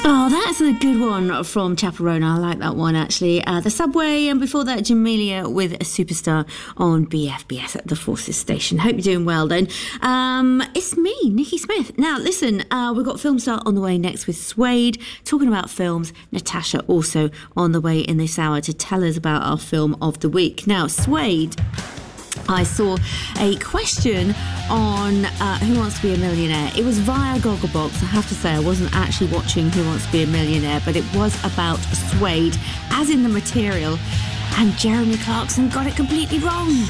Oh, that's a good one from Chaperona. I like that one, actually. The Subway, and before that, Jamelia with a Superstar on BFBS at the Forces Station. Hope you're doing well, then. It's me, Nikki Smith. Now, listen, we've got Film Start on the way next with Suede, talking about films. Natasha also on the way in this hour to tell us about our film of the week. Now, Suede, I saw a question on Who Wants to Be a Millionaire. It was via Gogglebox. I have to say, I wasn't actually watching Who Wants to Be a Millionaire, but it was about Suede, as in the material, and Jeremy Clarkson got it completely wrong.